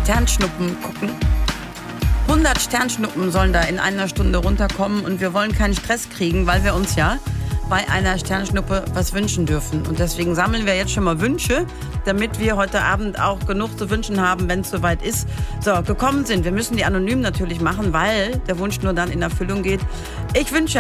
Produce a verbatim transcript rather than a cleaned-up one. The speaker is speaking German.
Sternschnuppen gucken. hundert Sternschnuppen sollen da in einer Stunde runterkommen und wir wollen keinen Stress kriegen, weil wir uns ja bei einer Sternschnuppe was wünschen dürfen. Und deswegen sammeln wir jetzt schon mal Wünsche, damit wir heute Abend auch genug zu wünschen haben, wenn es soweit ist. So, gekommen sind. Wir müssen die anonym natürlich machen, weil der Wunsch nur dann in Erfüllung geht. Ich wünsche